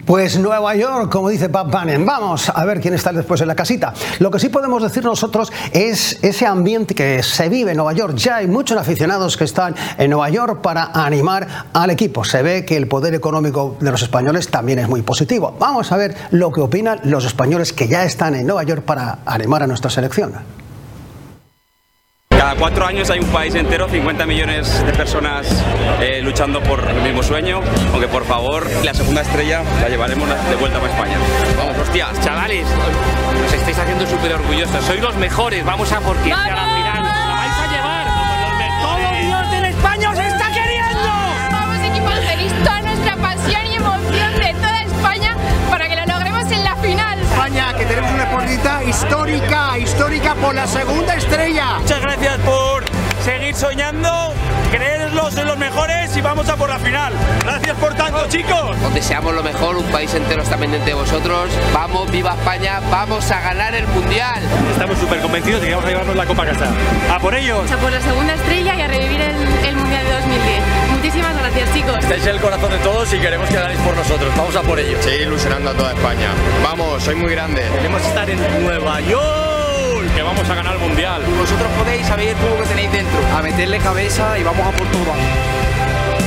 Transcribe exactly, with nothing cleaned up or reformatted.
Pues Nueva York, como dice Bad Bunny. Vamos a ver quién está después en la casita. Lo que sí podemos decir nosotros es ese ambiente que se vive en Nueva York. Ya hay muchos aficionados que están en Nueva York para animar al equipo. Se ve que el poder económico de los españoles también es muy positivo. Vamos a ver lo que opinan los españoles que ya están en Nueva York para animar a nuestra selección. Cada cuatro años hay un país entero, cincuenta millones de personas eh, luchando por el mismo sueño, aunque por favor la segunda estrella la llevaremos de vuelta para España. Vamos, hostias, chavales, nos estáis haciendo súper orgullosos, sois los mejores, vamos a por ti hacia la final, la vais a llevar como los mejores. ¡Todo Dios de España os está queriendo! Vamos equipo feliz, toda nuestra pasión y emoción de toda España para que lo logremos en la final. España, que tenemos una oportunidad histórica, histórica por la segunda estrella. Muchas gracias por seguir soñando, creerlos en los mejores y vamos a por la final. Gracias por tanto, chicos. Os deseamos lo mejor, un país entero está pendiente de vosotros. Vamos, viva España, vamos a ganar el Mundial. Estamos súper convencidos de que vamos a llevarnos la Copa a casa. ¡A por ellos! A por la segunda estrella y a revivir el, el Mundial de dos mil diez. Muchísimas gracias, chicos. Estáis en el corazón de todos y queremos que ganéis por nosotros. Vamos a por ello. Seguir ilusionando a toda España. Vamos, soy muy grande. Queremos estar en Nueva York, que vamos a ganar el Mundial. Vosotros podéis saber todo lo que tenéis dentro. A meterle cabeza y vamos a por todo.